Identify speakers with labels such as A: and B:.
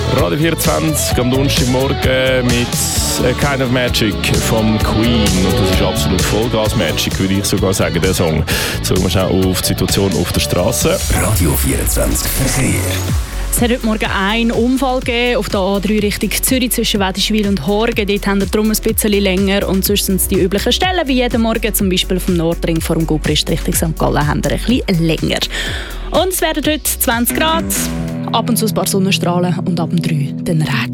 A: Radio 24 am Donnerstagmorgen mit A Kind of Magic vom Queen. Und das ist absolut Vollgas-Magic, würde ich sogar sagen, der Song. So, wir schauen auf die Situation auf der Straße.
B: Radio 24 Verkehr.
C: Es hat heute Morgen einen Unfall gegeben auf der A3 Richtung Zürich zwischen Wädischwil und Horgen. Dort haben wir darum ein bisschen länger. Und sonst sind es die üblichen Stellen wie jeden Morgen, zum Beispiel vom Nordring vor dem Gubrist Richtung St. Gallen, haben wir ein bisschen länger. Und es werden heute 20 Grad, ab und zu ein paar Sonnenstrahlen und ab dem 3 den Regen.